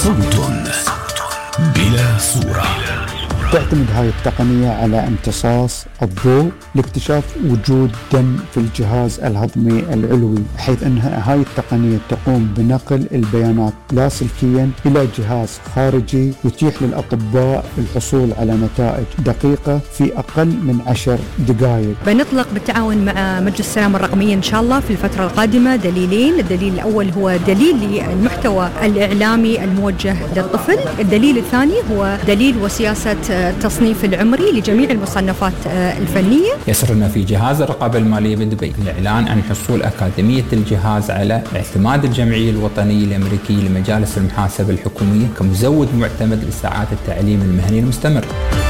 صوت بلا صورة. تعتمد هاي التقنية على امتصاص الضوء لاكتشاف وجود دم في الجهاز الهضمي العلوي، حيث أنها هاي التقنية تقوم بنقل البيانات لاسلكيا إلى جهاز خارجي يتيح للأطباء الحصول على نتائج دقيقة في أقل من 10 دقائق. بنطلق بالتعاون مع مجلس السلامة الرقمية إن شاء الله في الفترة القادمة دليلين. الدليل الأول هو دليل للمحتوى الإعلامي الموجه للطفل، الدليل الثاني هو دليل وسياسة التصنيف العمري لجميع المصنفات الفنية. يسرنا في جهاز الرقابة المالية بدبي الإعلان عن حصول أكاديمية الجهاز على اعتماد الجمعية الوطنية الأمريكية لمجالس المحاسبة الحكومية كمزود معتمد لساعات التعليم المهني المستمر.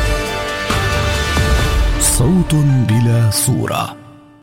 صوت بلا صورة.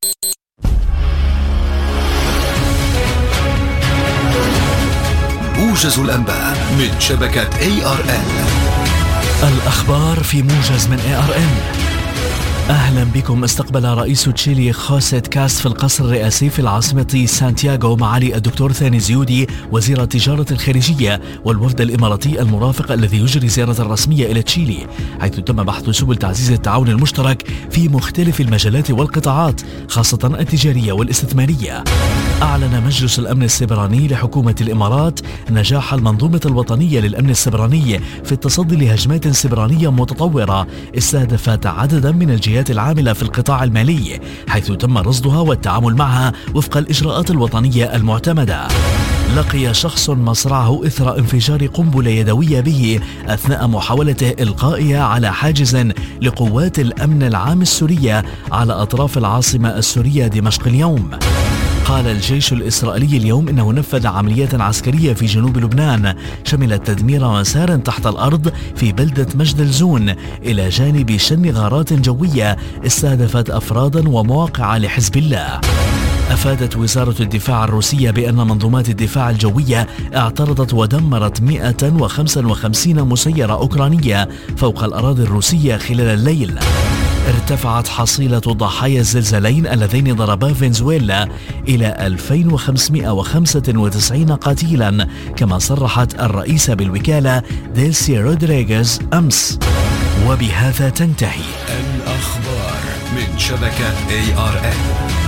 موجز الأنباء من شبكة ARN. الأخبار في موجز من ARN. أهلا بكم. استقبل رئيس تشيلي خوسيت كاست في القصر الرئاسي في العاصمة سانتياغو معالي الدكتور ثاني زيودي وزير التجارة الخارجية والوفد الإماراتي المرافق الذي يجري زيارة رسمية إلى تشيلي، حيث تم بحث سبل تعزيز التعاون المشترك في مختلف المجالات والقطاعات خاصة التجارية والاستثمارية. أعلن مجلس الأمن السيبراني لحكومة الإمارات نجاح المنظومة الوطنية للأمن السيبراني في التصدي لهجمات سيبرانية متطورة استهدفت عددا من الجهات العاملة في القطاع المالي، حيث تم رصدها والتعامل معها وفق الإجراءات الوطنية المعتمدة. لقي شخص مصرعه إثر انفجار قنبلة يدوية به أثناء محاولته إلقائها على حاجز لقوات الأمن العام السورية على أطراف العاصمة السورية دمشق اليوم. قال الجيش الإسرائيلي اليوم إنه نفذ عمليات عسكرية في جنوب لبنان شملت تدمير مسار تحت الأرض في بلدة مجدلزون إلى جانب شن غارات جوية استهدفت أفرادا ومواقع لحزب الله. أفادت وزارة الدفاع الروسية بأن منظومات الدفاع الجوية اعترضت ودمرت 155 مسيرة أوكرانية فوق الأراضي الروسية خلال الليل. ارتفعت حصيلة ضحايا الزلزالين اللذين ضربا فنزويلا إلى 2595 قتيلا، كما صرحت الرئيسة بالوكالة ديلسي رودريغيز أمس. وبهذا تنتهي الأخبار من شبكة ARN.